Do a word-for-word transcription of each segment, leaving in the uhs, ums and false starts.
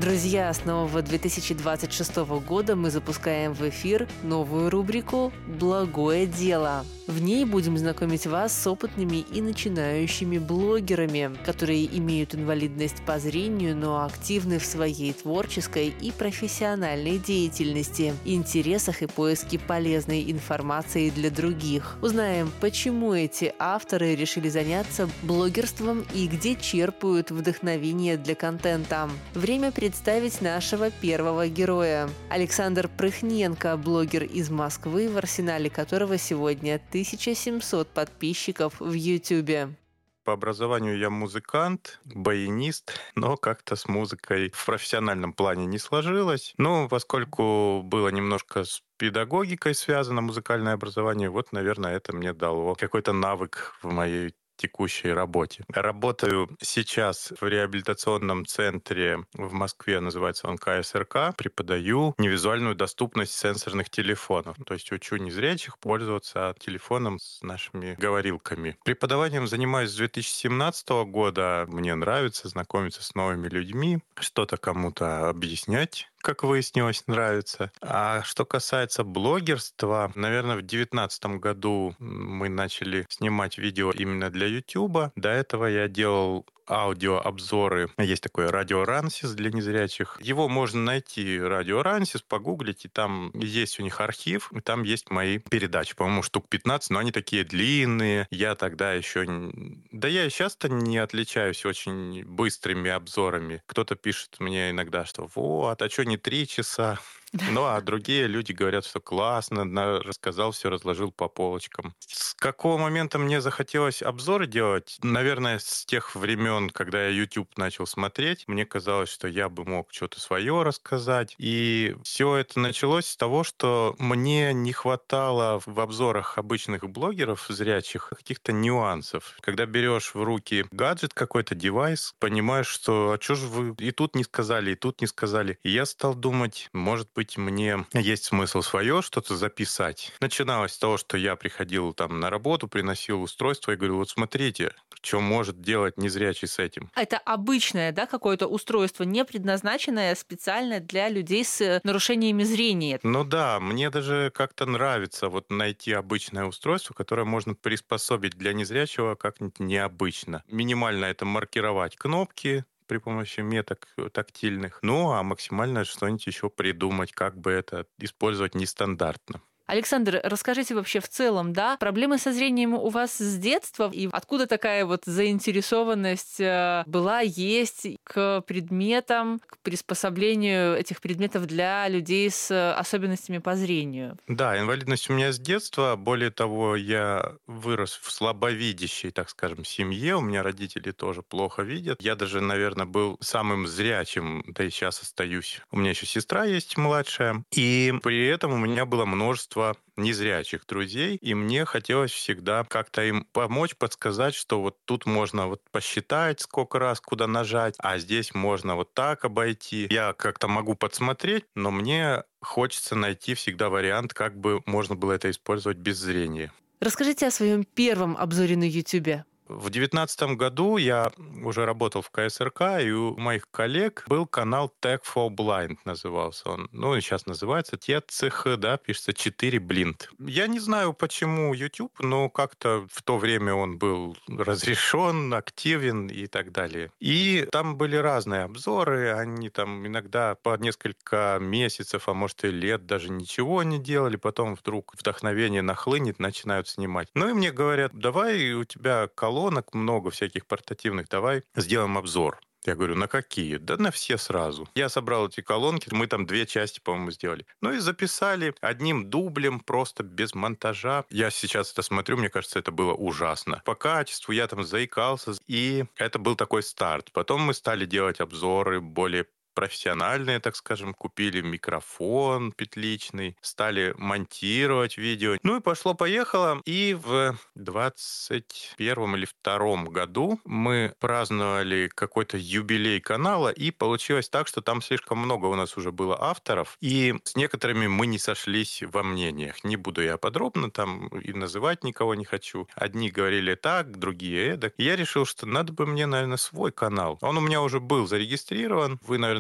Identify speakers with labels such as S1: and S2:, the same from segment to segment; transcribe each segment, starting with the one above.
S1: Друзья, с нового две тысячи двадцать шестого года мы запускаем в эфир новую рубрику «Благое дело». В ней будем знакомить вас с опытными и начинающими блогерами, которые имеют инвалидность по зрению, но активны в своей творческой и профессиональной деятельности, интересах и поиске полезной информации для других. Узнаем, почему эти авторы решили заняться блогерством и где черпают вдохновение для контента. Время представить нашего первого героя. Александр Прыхненко, блогер из Москвы, в арсенале которого сегодня тысяча семьсот подписчиков в Ютубе.
S2: По образованию я музыкант, баянист, но как-то с музыкой в профессиональном плане не сложилось. Ну, поскольку было немножко с педагогикой связано музыкальное образование, вот, наверное, это мне дало какой-то навык в моей текущей работе. Работаю сейчас в реабилитационном центре в Москве, называется он ка эс эр ка. Преподаю невизуальную доступность сенсорных телефонов. То есть учу незрячих пользоваться телефоном с нашими говорилками. Преподаванием занимаюсь с две тысячи семнадцатого года. Мне нравится знакомиться с новыми людьми, что-то кому-то объяснять, как выяснилось, нравится. А что касается блогерства, наверное, в две тысячи девятнадцатом году мы начали снимать видео именно для Ютуба. До этого я делал аудиообзоры. Есть такой радио Рансис для незрячих. Его можно найти, радио Рансис, погуглить, и там есть у них архив, и там есть мои передачи, по-моему, штук пятнадцать, но они такие длинные. Я тогда еще... Да я и сейчас-то не отличаюсь очень быстрыми обзорами. Кто-то пишет мне иногда, что вот, а что не три часа? Ну, а другие люди говорят, что классно, рассказал все, разложил по полочкам. С какого момента мне захотелось обзоры делать? Наверное, с тех времен, когда я YouTube начал смотреть, мне казалось, что я бы мог что-то свое рассказать. И все это началось с того, что мне не хватало в обзорах обычных блогеров зрячих каких-то нюансов. Когда берешь в руки гаджет какой-то, девайс, понимаешь, что а что же вы и тут не сказали, и тут не сказали. И я стал думать, может быть, мне есть смысл свое что-то записать. Начиналось с того, что я приходил там на работу, приносил устройство и говорю, вот смотрите, что может делать незрячий с этим.
S1: Это обычное, да, какое-то устройство, не предназначенное специально для людей с нарушениями зрения.
S2: Ну да, мне даже как-то нравится вот найти обычное устройство, которое можно приспособить для незрячего как-нибудь необычно. Минимально это маркировать кнопки при помощи меток тактильных. Ну, а максимально что-нибудь еще придумать, как бы это использовать нестандартно.
S1: Александр, расскажите вообще в целом, да, проблемы со зрением у вас с детства, и откуда такая вот заинтересованность была, есть к предметам, к приспособлению этих предметов для людей с особенностями по зрению?
S2: Да, инвалидность у меня с детства. Более того, я вырос в слабовидящей, так скажем, семье. У меня родители тоже плохо видят. Я даже, наверное, был самым зрячим, да и сейчас остаюсь. У меня еще сестра есть младшая. И при этом у меня было множество незрячих друзей, и мне хотелось всегда как-то им помочь, подсказать, что вот тут можно вот посчитать, сколько раз куда нажать, а здесь можно вот так обойти. Я как-то могу подсмотреть, но мне хочется найти всегда вариант, как бы можно было это использовать без зрения.
S1: Расскажите о своем первом обзоре на Ютубе.
S2: В девятнадцатом году я уже работал в ка эс эр ка, и у моих коллег был канал Tech for Blind, назывался он. Ну, и сейчас называется тэ цэ ха, да, пишется четыре блинд. Я не знаю, почему YouTube, но как-то в то время он был разрешен, активен и так далее. И там были разные обзоры, они там иногда по несколько месяцев, а может и лет даже ничего не делали, потом вдруг вдохновение нахлынет, начинают снимать. Ну и мне говорят, давай, у тебя колонка, колонок много всяких портативных, давай сделаем обзор. Я говорю, на какие? Да на все сразу. Я собрал эти колонки, мы там две части, по-моему, сделали. Ну и записали одним дублем, просто без монтажа. Я сейчас это смотрю, мне кажется, это было ужасно. По качеству я там заикался, и это был такой старт. Потом мы стали делать обзоры более профессиональные, так скажем, купили микрофон петличный, стали монтировать видео. Ну и пошло-поехало. И в двадцать первом или втором году мы праздновали какой-то юбилей канала, и получилось так, что там слишком много у нас уже было авторов, и с некоторыми мы не сошлись во мнениях. Не буду я подробно там и называть никого не хочу. Одни говорили так, другие эдак. Я решил, что надо бы мне, наверное, свой канал. Он у меня уже был зарегистрирован. Вы, наверное,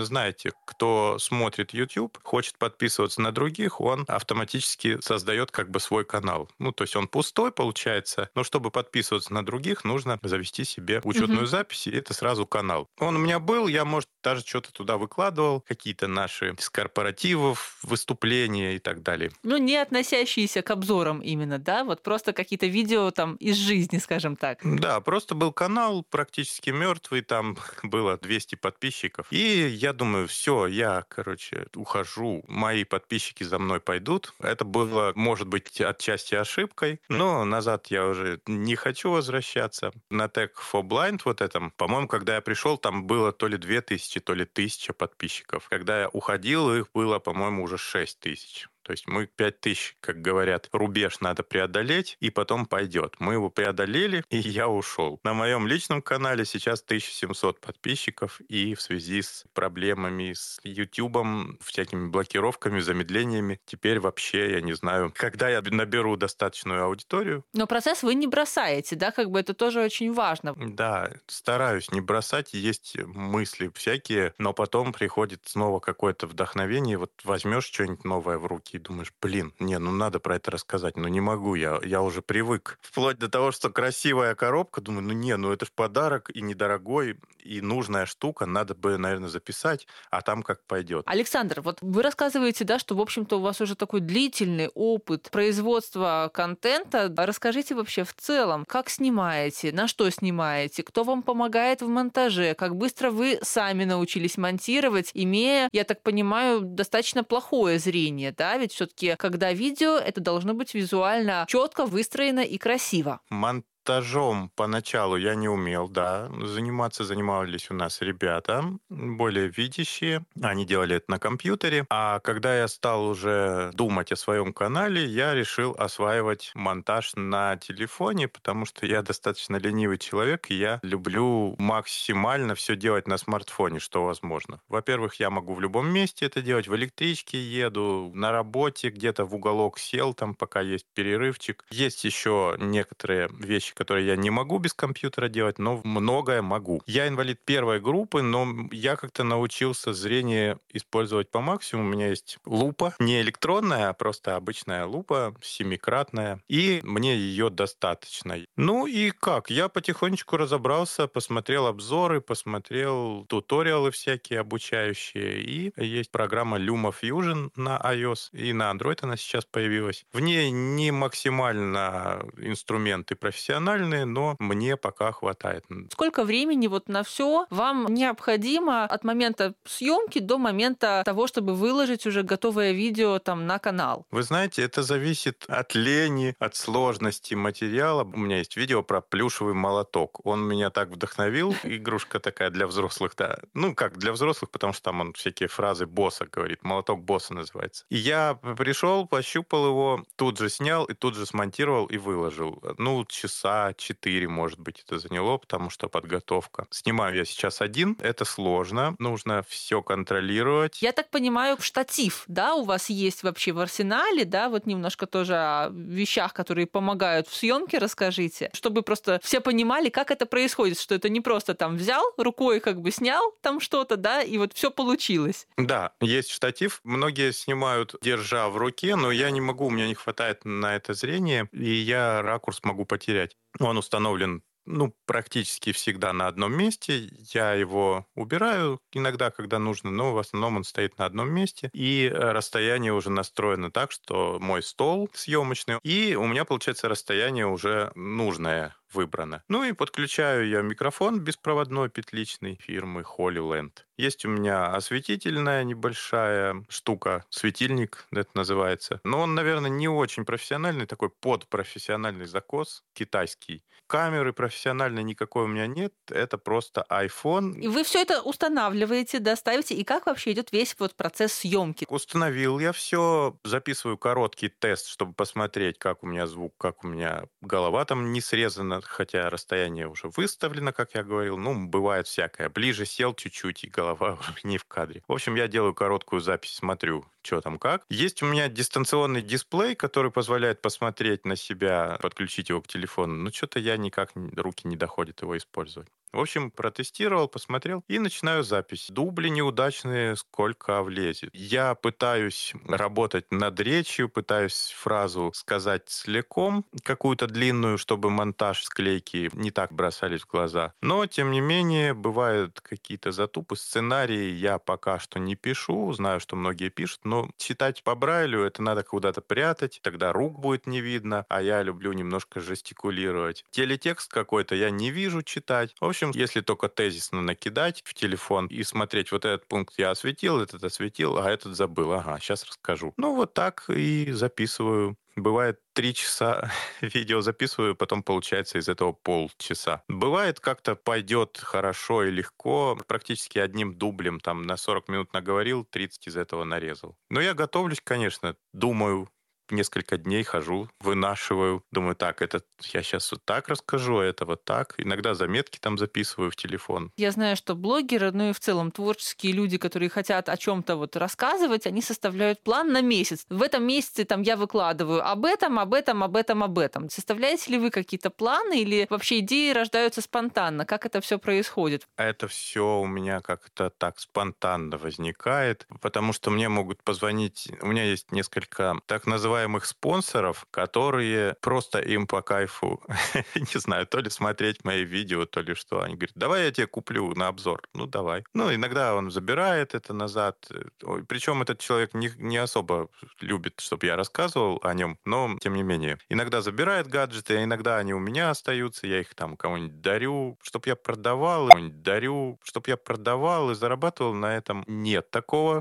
S2: наверное, знаете, кто смотрит YouTube, хочет подписываться на других, он автоматически создает как бы свой канал. Ну, то есть он пустой получается, но чтобы подписываться на других, нужно завести себе учетную
S1: Мгм.
S2: запись, и это сразу канал. Он у меня был, я, может, даже что-то туда выкладывал, какие-то наши с корпоративов, выступления и так далее.
S1: Ну, не относящиеся к обзорам именно, да? Вот просто какие-то видео там из жизни, скажем так.
S2: Да, просто был канал практически мертвый, там было двести подписчиков. И я думаю, все, я, короче, ухожу, мои подписчики за мной пойдут. Это было, может быть, отчасти ошибкой, но назад я уже не хочу возвращаться. На Tech for Blind вот этом, по-моему, когда я пришел, там было то ли две тысячи, то ли тысяча подписчиков. Когда я уходил, их было, по-моему, уже шесть тысяч. То есть мы пять тысяч, как говорят, рубеж надо преодолеть, и потом пойдет. Мы его преодолели, и я ушел. На моем личном канале сейчас тысяча семьсот подписчиков, и в связи с проблемами с Ютубом, всякими блокировками, замедлениями, теперь вообще я не знаю, когда я наберу достаточную аудиторию.
S1: Но процесс вы не бросаете, да? Как бы это тоже очень важно.
S2: Да, стараюсь не бросать, есть мысли всякие, но потом приходит снова какое-то вдохновение, вот возьмешь что-нибудь новое в руки и думаешь, блин, не, ну надо про это рассказать, но не могу, я, я уже привык. Вплоть до того, что красивая коробка, думаю, ну не, ну это ж подарок и недорогой, и нужная штука, надо бы, наверное, записать, а там как пойдет.
S1: Александр, вот вы рассказываете, да, что, в общем-то, у вас уже такой длительный опыт производства контента. Расскажите вообще в целом, как снимаете, на что снимаете, кто вам помогает в монтаже, как быстро вы сами научились монтировать, имея, я так понимаю, достаточно плохое зрение, да, ведь все-таки, когда видео, это должно быть визуально четко выстроено и красиво.
S2: Монтажом поначалу я не умел, да. Заниматься занимались у нас ребята, более видящие. Они делали это на компьютере. А когда я стал уже думать о своем канале, я решил осваивать монтаж на телефоне, потому что я достаточно ленивый человек, и я люблю максимально все делать на смартфоне, что возможно. Во-первых, я могу в любом месте это делать. В электричке еду, на работе где-то в уголок сел, там пока есть перерывчик. Есть еще некоторые вещи, которые я не могу без компьютера делать, но многое могу. Я инвалид первой группы, но я как-то научился зрение использовать по максимуму. У меня есть лупа, не электронная, а просто обычная лупа, семикратная, и мне ее достаточно. Ну и как? Я потихонечку разобрался, посмотрел обзоры, посмотрел туториалы всякие обучающие, и есть программа LumaFusion на iOS, и на Android она сейчас появилась. В ней не максимально инструменты профессиональные, но мне пока хватает.
S1: Сколько времени вот на все вам необходимо от момента съемки до момента того, чтобы выложить уже готовое видео там на канал?
S2: Вы знаете, это зависит от лени, от сложности материала. У меня есть видео про плюшевый молоток. Он меня так вдохновил. Игрушка такая для взрослых, да. Ну, как для взрослых, потому что там он всякие фразы босса говорит. Молоток босса называется. И я пришел, пощупал его, тут же снял и тут же смонтировал и выложил. Ну, часа четыре, может быть, это заняло, потому что подготовка. Снимаю я сейчас один, это сложно, нужно все контролировать.
S1: Я так понимаю, штатив, да, у вас есть вообще в арсенале, да, вот немножко тоже о вещах, которые помогают в съемке, расскажите, чтобы просто все понимали, как это происходит, что это не просто там взял, рукой как бы снял там что-то, да, и вот все получилось.
S2: Да, есть штатив. Многие снимают, держа в руке, но я не могу, у меня не хватает на это зрения, и я ракурс могу потерять. Он установлен, ну, практически всегда на одном месте. Я его убираю иногда, когда нужно, но в основном он стоит на одном месте. И расстояние уже настроено так, что мой стол съемочный, и у меня получается расстояние уже нужное выбрано. Ну и подключаю я микрофон беспроводной петличный фирмы HoloLens. Есть у меня осветительная небольшая штука, светильник это называется. Но он, наверное, не очень профессиональный, такой подпрофессиональный закос китайский. Камеры профессиональной никакой у меня нет, это просто iPhone.
S1: И вы все это устанавливаете, да, ставите, и как вообще идет весь вот процесс съемки?
S2: Установил я все, записываю короткий тест, чтобы посмотреть, как у меня звук, как у меня голова там не срезана, хотя расстояние уже выставлено, как я говорил. Ну, бывает всякое. Ближе сел чуть-чуть, и голова уже не в кадре. В общем, я делаю короткую запись, смотрю, что там как. Есть у меня дистанционный дисплей, который позволяет посмотреть на себя, подключить его к телефону. Но что-то я никак руки не доходят его использовать. В общем, протестировал, посмотрел и начинаю запись. Дубли неудачные, сколько влезет. Я пытаюсь работать над речью, пытаюсь фразу сказать целиком, какую-то длинную, чтобы монтаж, склейки не так бросались в глаза. Но, тем не менее, бывают какие-то затупы. Сценарии я пока что не пишу, знаю, что многие пишут, но читать по Брайлю это надо куда-то прятать, тогда рук будет не видно, а я люблю немножко жестикулировать. Телетекст какой-то я не вижу читать. В общем, если только тезисно накидать в телефон и смотреть, вот этот пункт я осветил, этот осветил, а этот забыл. Ага, сейчас расскажу. Ну, вот так и записываю. Бывает, три часа видео записываю, потом получается из этого полчаса. Бывает, как-то пойдет хорошо и легко, практически одним дублем, там, на сорок минут наговорил, тридцать из этого нарезал. Но я готовлюсь, конечно, думаю, несколько дней хожу, вынашиваю. Думаю, так, это я сейчас вот так расскажу, а это вот так. Иногда заметки там записываю в телефон.
S1: Я знаю, что блогеры, ну и в целом творческие люди, которые хотят о чем-то вот рассказывать, они составляют план на месяц. В этом месяце там я выкладываю об этом, об этом, об этом, об этом. Составляете ли вы какие-то планы или вообще идеи рождаются спонтанно? Как это все происходит?
S2: Это все у меня как-то так спонтанно возникает, потому что мне могут позвонить. У меня есть несколько так называемых спонсоров, которые просто им по кайфу, не знаю, то ли смотреть мои видео, то ли что. Они говорят, давай я тебе куплю на обзор. Ну, давай. Ну, иногда он забирает это назад. Причем этот человек не, не особо любит, чтобы я рассказывал о нем, но тем не менее. Иногда забирает гаджеты, а иногда они у меня остаются, я их там кому-нибудь дарю, чтобы я продавал, кому-нибудь дарю, чтобы я продавал и зарабатывал на этом. Нет такого.